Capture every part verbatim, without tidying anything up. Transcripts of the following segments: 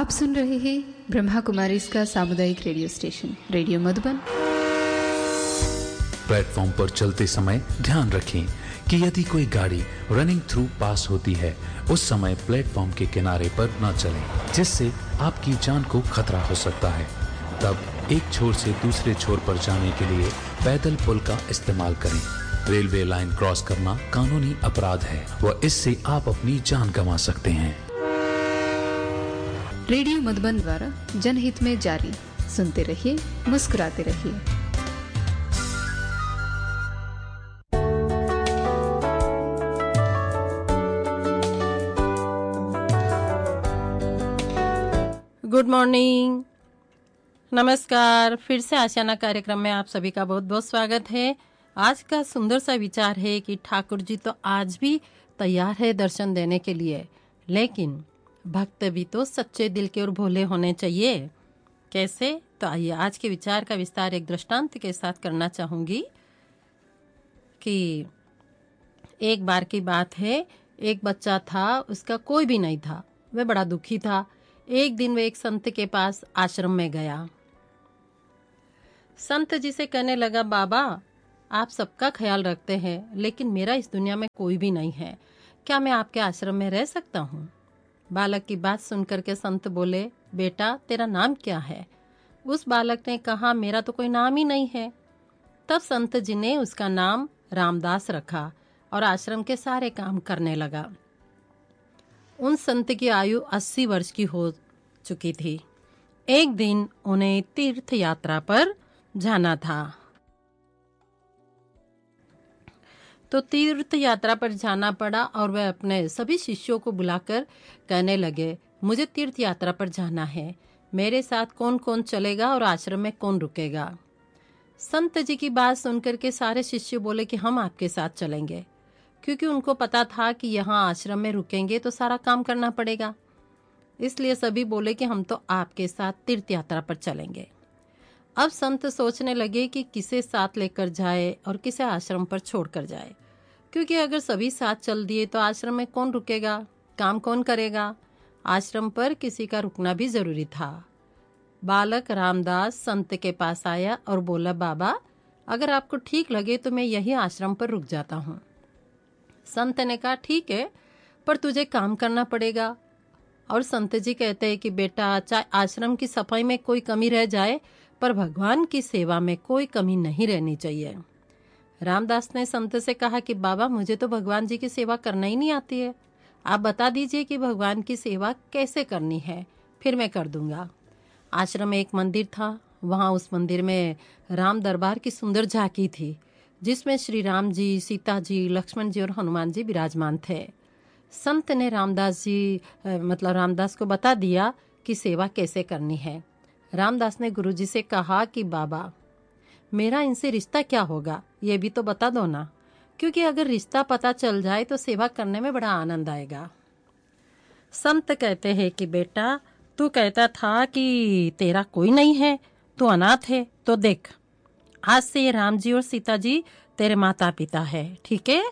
आप सुन रहे हैं ब्रह्मा कुमारी इसका सामुदायिक radio station radio Madhuban. Platform पर चलते समय ध्यान रखें कि यदि कोई गाड़ी रनिंग थ्रू पास होती है उस समय प्लेटफॉर्म के किनारे पर न चलें, जिससे आपकी जान को खतरा हो सकता है। तब एक छोर से दूसरे छोर पर जाने के लिए पैदल पुल का इस्तेमाल करें। रेलवे लाइन क्रॉस करना कानूनी अपराध है व इससे आप अपनी जान गंवा सकते हैं। रेडियो मधुबन द्वारा जनहित में जारी। सुनते रहिए, मुस्कुराते रहिए। गुड मॉर्निंग, नमस्कार। फिर से आशियाना कार्यक्रम में आप सभी का बहुत बहुत स्वागत है। आज का सुंदर सा विचार है कि ठाकुर जी तो आज भी तैयार है दर्शन देने के लिए, लेकिन भक्त भी तो सच्चे दिल के और भोले होने चाहिए। कैसे? तो आइए आज के विचार का विस्तार एक दृष्टांत के साथ करना चाहूंगी कि एक बार की बात है, एक बच्चा था, उसका कोई भी नहीं था, वह बड़ा दुखी था। एक दिन वह एक संत के पास आश्रम में गया। संत जी से कहने लगा, बाबा आप सबका ख्याल रखते हैं, लेकिन मेरा इस दुनिया में कोई भी नहीं है, क्या मैं आपके आश्रम में रह सकता हूँ? बालक की बात सुनकर के संत बोले, बेटा तेरा नाम क्या है? उस बालक ने कहा, मेरा तो कोई नाम ही नहीं है। तब संत जी ने उसका नाम रामदास रखा और आश्रम के सारे काम करने लगा। उन संत की आयु अस्सी वर्ष की हो चुकी थी। एक दिन उन्हें तीर्थ यात्रा पर जाना था, तो तीर्थ यात्रा पर जाना पड़ा और वह अपने सभी शिष्यों को बुलाकर कहने लगे, मुझे तीर्थ यात्रा पर जाना है, मेरे साथ कौन कौन चलेगा और आश्रम में कौन रुकेगा? संत जी की बात सुनकर के सारे शिष्य बोले कि हम आपके साथ चलेंगे, क्योंकि उनको पता था कि यहाँ आश्रम में रुकेंगे तो सारा काम करना पड़ेगा। इसलिए सभी बोले कि हम तो आपके साथ तीर्थ यात्रा पर चलेंगे। अब संत सोचने लगे कि किसे साथ लेकर जाए और किसे आश्रम पर छोड़कर जाए, क्योंकि अगर सभी साथ चल दिए तो आश्रम में कौन रुकेगा, काम कौन करेगा? आश्रम पर किसी का रुकना भी जरूरी था। बालक रामदास संत के पास आया और बोला, बाबा अगर आपको ठीक लगे तो मैं यही आश्रम पर रुक जाता हूँ। संत ने कहा, ठीक है, पर तुझे काम करना पड़ेगा। और संत जी कहते हैं कि बेटा, चाहे आश्रम की सफाई में कोई कमी रह जाए, पर भगवान की सेवा में कोई कमी नहीं रहनी चाहिए। रामदास ने संत से कहा कि बाबा मुझे तो भगवान जी की सेवा करना ही नहीं आती है, आप बता दीजिए कि भगवान की सेवा कैसे करनी है, फिर मैं कर दूंगा। आश्रम में एक मंदिर था, वहाँ उस मंदिर में राम दरबार की सुंदर झांकी थी, जिसमें श्री राम जी, सीता जी, लक्ष्मण जी और हनुमान जी विराजमान थे। संत ने रामदास जी मतलब रामदास को बता दिया कि सेवा कैसे करनी है। रामदास ने गुरुजी से कहा कि बाबा मेरा इनसे रिश्ता क्या होगा, ये भी तो बता दो ना, क्योंकि अगर रिश्ता पता चल जाए तो सेवा करने में बड़ा आनंद आएगा। संत कहते हैं कि बेटा तू कहता था कि तेरा कोई नहीं है, तू अनाथ है, तो देख आज से ये राम जी और सीता जी तेरे माता पिता है, ठीक है?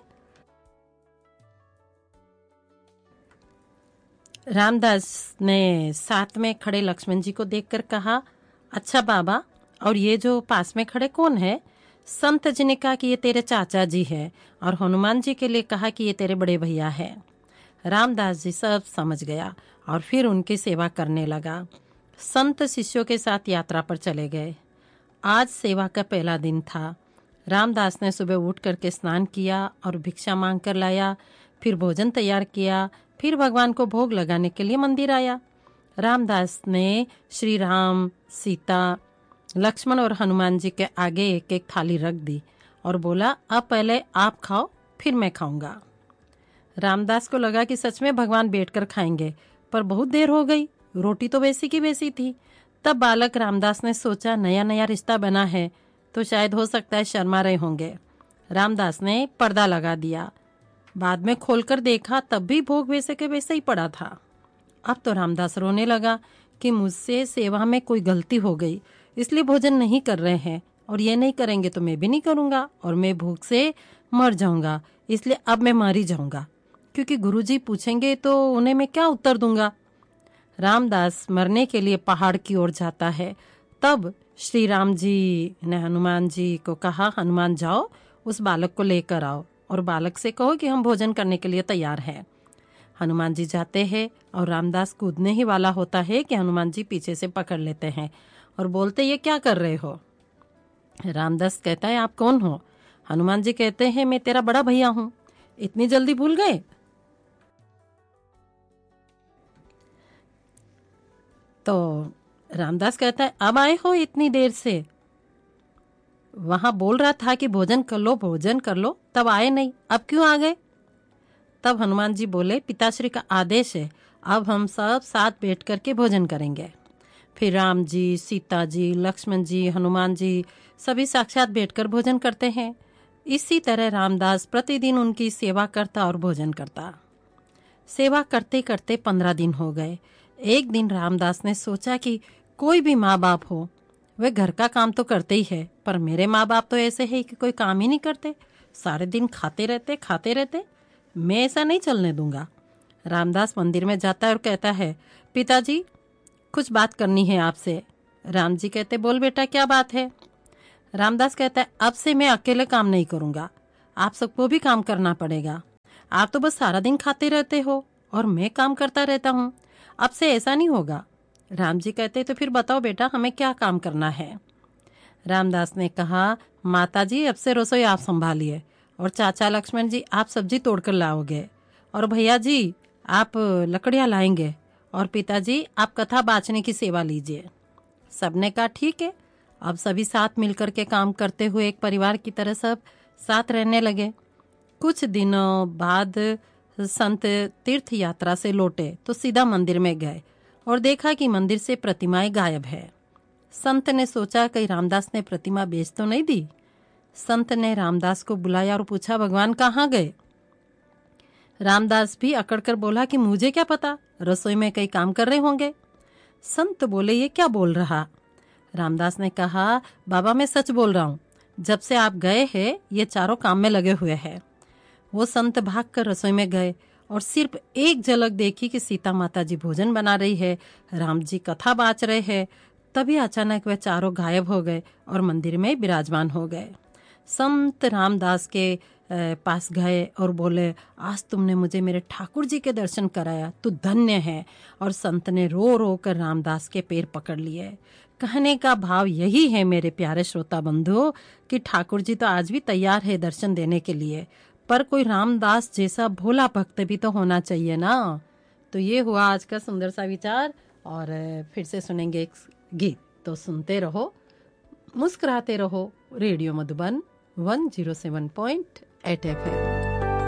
रामदास ने साथ में खड़े लक्ष्मण जी को देखकर कहा, अच्छा बाबा, और ये जो पास में खड़े कौन है? संत जी ने कहा कि ये तेरे चाचा जी है, और हनुमान जी के लिए कहा कि ये तेरे बड़े भैया है। रामदास जी सब समझ गया और फिर उनकी सेवा करने लगा। संत शिष्यों के साथ यात्रा पर चले गए। आज सेवा का पहला दिन था। रामदास ने सुबह उठ करके स्नान किया और भिक्षा मांग कर लाया, फिर भोजन तैयार किया, फिर भगवान को भोग लगाने के लिए मंदिर आया। रामदास ने श्री राम, सीता, लक्ष्मण और हनुमान जी के आगे एक एक थाली रख दी और बोला, अब पहले आप खाओ फिर मैं खाऊंगा। रामदास को लगा कि सच में भगवान बैठकर खाएंगे, पर बहुत देर हो गई, रोटी तो वैसी की वैसी थी। तब बालक रामदास ने सोचा, नया नया रिश्ता बना है तो शायद हो सकता है शर्मा रहे होंगे। रामदास ने पर्दा लगा दिया। बाद में खोलकर देखा, तब भी भोग वैसे के वैसे ही पड़ा था। अब तो रामदास रोने लगा कि मुझसे सेवा में कोई गलती हो गई, इसलिए भोजन नहीं कर रहे हैं, और ये नहीं करेंगे तो मैं भी नहीं करूंगा, और मैं भूख से मर जाऊंगा, इसलिए अब मैं मर ही जाऊंगा, क्योंकि गुरुजी पूछेंगे तो उन्हें मैं क्या उत्तर दूंगा। रामदास मरने के लिए पहाड़ की ओर जाता है। तब श्री राम जी ने हनुमान जी को कहा, हनुमान जाओ उस बालक को लेकर आओ और बालक से कहो कि हम भोजन करने के लिए तैयार हैं। हनुमान जी जाते हैं और रामदास कूदने ही वाला होता है कि हनुमान जी पीछे से पकड़ लेते हैं और बोलते, ये क्या कर रहे हो? रामदास कहता है, आप कौन हो? हनुमान जी कहते हैं, मैं तेरा बड़ा भैया हूं। इतनी जल्दी भूल गए? तो रामदास कहता है, अब आए हो इतनी देर से? वहां बोल रहा था कि भोजन कर लो भोजन कर लो, तब आए नहीं, अब क्यों आ गए? तब हनुमान जी बोले, पिताश्री का आदेश है, अब हम सब साथ बैठ करके भोजन करेंगे। फिर राम जी, सीता जी, लक्ष्मण जी, हनुमान जी सभी साक्षात बैठकर भोजन करते हैं। इसी तरह रामदास प्रतिदिन उनकी सेवा करता और भोजन करता। सेवा करते करते पंद्रह दिन हो गए। एक दिन रामदास ने सोचा कि कोई भी माँ बाप हो, वे घर का काम तो करते ही है, पर मेरे माँ बाप तो ऐसे है कि कोई काम ही नहीं करते, सारे दिन खाते रहते खाते रहते। मैं ऐसा नहीं चलने दूंगा। रामदास मंदिर में जाता है और कहता है, पिताजी कुछ बात करनी है आपसे। राम जी कहते, बोल बेटा क्या बात है? रामदास कहता है, अब से मैं अकेले काम नहीं करूंगा, आप सबको भी काम करना पड़ेगा। आप तो बस सारा दिन खाते रहते हो और मैं काम करता रहता हूँ, अब से ऐसा नहीं होगा। राम जी कहते, तो फिर बताओ बेटा हमें क्या काम करना है? रामदास ने कहा, माता जी अब से रसोई आप संभालिए, और चाचा लक्ष्मण जी आप सब्जी तोड़कर लाओगे, और भैया जी आप लकड़ियाँ लाएंगे, और पिताजी आप कथा बाँचने की सेवा लीजिए। सबने कहा ठीक है। अब सभी साथ मिलकर के काम करते हुए एक परिवार की तरह सब साथ रहने लगे। कुछ दिनों बाद संत तीर्थ यात्रा से लौटे तो सीधा मंदिर में गए और देखा कि मंदिर से प्रतिमाएं गायब है। संत ने सोचा कहीं रामदास ने प्रतिमा बेच तो नहीं दी। संत ने रामदास को बुलाया और पूछा, भगवान कहाँ गए? रामदास भी अकड़कर बोला कि मुझे क्या पता, रसोई में कई काम कर रहे होंगे। संत बोले, ये क्या बोल रहा? रामदास ने कहा, बाबा मैं सच बोल रहा हूँ, जब से आप गए हैं ये चारों काम में लगे हुए हैं। वो संत भागकर रसोई में गए और सिर्फ एक झलक देखी कि सीता माता जी भोजन बना रही है, राम जी कथा बाँच रहे हैं। तभी अचानक वे चारों गायब हो गए और मंदिर में विराजमान हो गए। संत रामदास के पास गए और बोले, आज तुमने मुझे मेरे ठाकुर जी के दर्शन कराया, तू धन्य है। और संत ने रो रो कर रामदास के पैर पकड़ लिए। कहने का भाव यही है मेरे प्यारे श्रोता बंधुओं कि ठाकुर जी तो आज भी तैयार है दर्शन देने के लिए, पर कोई रामदास जैसा भोला भक्त भी तो होना चाहिए ना। तो ये हुआ आज का सुंदर सा विचार, और फिर से सुनेंगे एक गीत। तो सुनते रहो, मुस्कुराते रहो। Radio Madhuban one zero seven point eight F M.